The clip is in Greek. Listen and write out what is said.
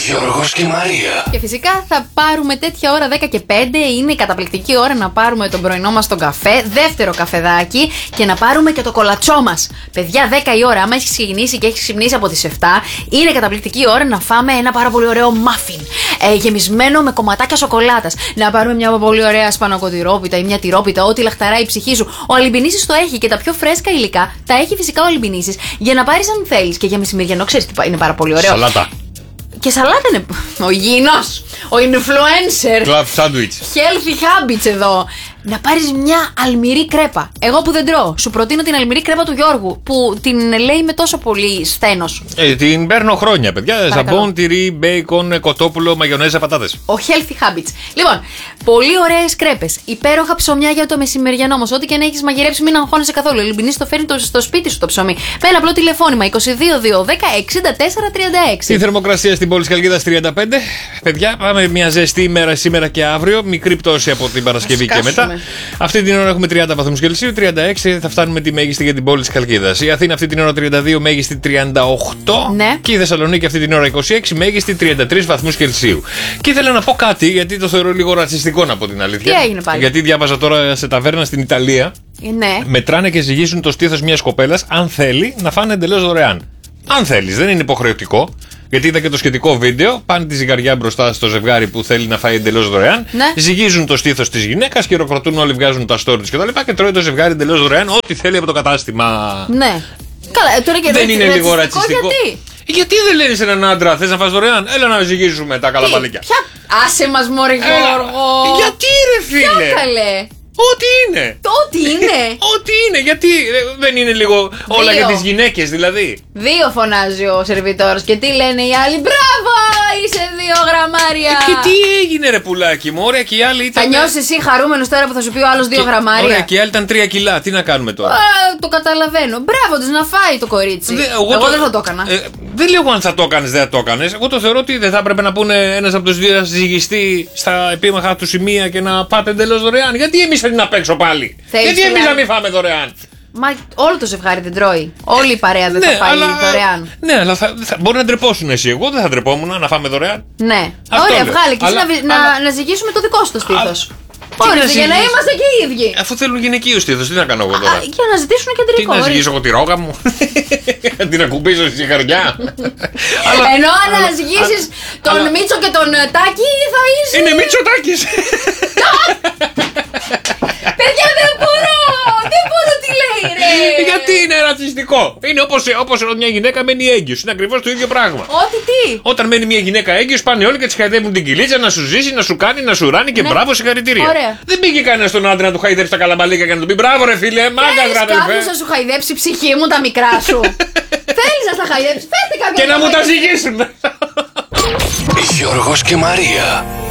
Γιώργος και Μαρία. Και φυσικά θα πάρουμε τέτοια ώρα 10 και 5. Είναι η καταπληκτική ώρα να πάρουμε τον πρωινό μας τον καφέ, δεύτερο καφεδάκι και να πάρουμε και το κολατσό μας. Παιδιά, 10 η ώρα, άμα έχεις ξεκινήσει και έχεις ξυπνήσει από τις 7, είναι καταπληκτική ώρα να φάμε ένα πάρα πολύ ωραίο μάφιν. Γεμισμένο με κομματάκια σοκολάτας. Να πάρουμε μια πολύ ωραία σπανοκοτηρόπιτα ή μια τυρόπιτα, ό,τι λαχταράει η ψυχή σου. Ο Αλιμπινίσης το έχει και τα πιο φρέσκα υλικά τα έχει φυσικά ο Αλιμπινίσης για να πάρεις αν θέλεις. Και για μεσημεριανό, ξέρεις τι είναι πάρα πολύ ωραίο. Σαλάτα. Και σαλάτα είναι. Ο υγιεινός, ο influencer. Club sandwich. Healthy habits εδώ. Να πάρεις μια αλμυρή κρέπα. Εγώ που δεν τρώω, σου προτείνω την αλμυρή κρέπα του Γιώργου, που την λέει με τόσο πολύ σθένος. Την παίρνω χρόνια, παιδιά. Ζαμπόν, τυρί, μπέικον, κοτόπουλο, μαγιονέζα, πατάτες. Ο healthy habits. Λοιπόν, πολύ ωραίες κρέπες. Υπέροχα ψωμιά για το μεσημεριανό όμως. Ό,τι και να έχεις μαγειρέψει, μην αγχώνεσαι καθόλου. Ο Λιμπινής το φέρνει στο σπίτι σου το ψωμί. Με ένα απλό τηλεφώνημα 22 210 64 36. Η θερμοκρασία στην πόλη Χαλκίδας 35. Παιδιά, πάμε μια ζεστή ημέρα σήμερα και αύριο. Μικρή πτώση από την Παρασκευή και μετά. Αυτή την ώρα έχουμε 30 βαθμούς Κελσίου, 36 θα φτάνουμε τη μέγιστη για την πόλη της Χαλκίδας. Η Αθήνα αυτή την ώρα 32, μέγιστη 38. Ναι. Και η Θεσσαλονίκη αυτή την ώρα 26, μέγιστη 33 βαθμούς Κελσίου. Και ήθελα να πω κάτι, γιατί το θεωρώ λίγο ρατσιστικό να πω την αλήθεια. Τι έγινε πάλι? Γιατί διάβαζα τώρα σε ταβέρνα στην Ιταλία. Ναι. Μετράνε και ζυγίζουν το στήθος μιας κοπέλας, αν θέλει να φάνε εντελώς δωρεάν. Αν θέλεις, δεν είναι υποχρεωτικό. Γιατί είδα και το σχετικό βίντεο. Πάνε τη ζυγαριά μπροστά στο ζευγάρι που θέλει να φάει εντελώς δωρεάν. Ναι. Ζυγίζουν το στήθος της γυναίκας, χειροκροτούν όλοι, βγάζουν τα stories κτλ. Και τρώει το ζευγάρι εντελώς δωρεάν ό,τι θέλει από το κατάστημα. Ναι. Καλά, τώρα και δεν είναι λίγο ρατσιστικό? Γιατί δεν λένε σε έναν άντρα, θες να φας δωρεάν? Έλα να ζυγίζουμε τα καλαμπαλίκια. Ποια? Άσε μας μωρέ Γιώργο. Γιατί ρε φίλε? Ποια καλέ? Ό,τι είναι. Ό,τι είναι. Ό,τι είναι. Γιατί δεν είναι λίγο όλα για τις γυναίκες δηλαδή? Δύο φωνάζει ο σερβιτόρος και τι λένε οι άλλοι? Μπράβο, είσαι 2 γραμμάρια. Και τι έγινε ρε πουλάκι μου? Ωραία, και οι άλλοι ήταν. Θα νιώσεις εσύ χαρούμενος τώρα που θα σου πει ο άλλος 2 γραμμάρια? Ωραία, και οι άλλοι ήταν 3 κιλά. Τι να κάνουμε τώρα? Το καταλαβαίνω. Μπράβο τους, να φάει το κορίτσι. Εγώ δεν θα το έκανα. Δεν λέω αν θα το έκανες, δεν θα το έκανες. Εγώ το θεωρώ ότι δεν θα έπρεπε να πούνε ένας από τους δύο να ζυγιστεί στα επίμαχα του σημεία και να πάτε εντελώς δωρεάν. Γιατί εμείς θέλει να παίξω πάλι? Γιατί εμείς να μην φάμε δωρεάν? Μα όλο το ζευγάρι δεν τρώει. Όλη η παρέα δεν θα φάει δωρεάν. Ναι, αλλά μπορεί να ντρεπόσουν εσύ. Εγώ δεν θα ντρεπόμουν να φάμε δωρεάν. Ναι. Ωραία, βγάλε και εσύ να ζυγίσουμε το δικό σου το στήθος. Ωραία, για να είμαστε και οι ίδιοι. Αφού θέλουν γυναικείο στήθος, τι να κάνω εγώ τώρα? Για να ζητήσουν κεντρικό. Τι να ζυγίσω εγώ τη ρόγα μου? Την ακουμπήσω στη ζυγαριά? Ενώ αν ζυγίσεις τον Μίτσο και τον Τάκη θα είσαι. Είναι Μίτσο Τάκης. Παιδιά, δεν μπορώ! Δεν μπορώ, τι λέει ρε! Γιατί είναι ρατσιστικό? Είναι όπως μια γυναίκα μένει έγκυος. Είναι ακριβώς το ίδιο πράγμα. Ό,τι τι! Όταν μένει μια γυναίκα έγκυος, πάνε όλοι και της χαϊδεύουν την κυλίτσα να σου ζήσει, να σου κάνει, να σου ράνει και μπράβο, συγχαρητήρια. Ωραία. Δεν πήγε κανένα στον άντρα να του χαϊδέψει τα καλαμπαλίκια και να του πει μπράβο ρε φίλε, μάγκα γράτε. Κάποιος να σου χαϊδέψει ψυχή μου τα μικρά σου. Θέλεις να τα χαϊδέψει, φέρτε κάποιον. Και να μου τα ζυγίσουν. Γιώργος και Μαρία.